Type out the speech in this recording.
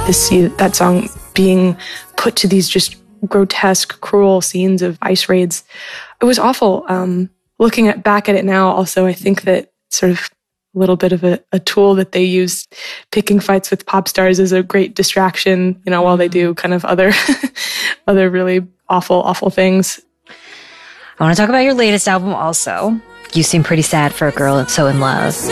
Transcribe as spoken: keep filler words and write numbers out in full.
to see that song being put to these just grotesque, cruel scenes of ICE raids. It was awful. Um, looking at, back at it now, also, I think that sort of a little bit of a, a tool that they use, picking fights with pop stars, is a great distraction, you know, while they do kind of other, other really awful, awful things. I want to talk about your latest album also. You seem pretty sad for a girl that's so in love.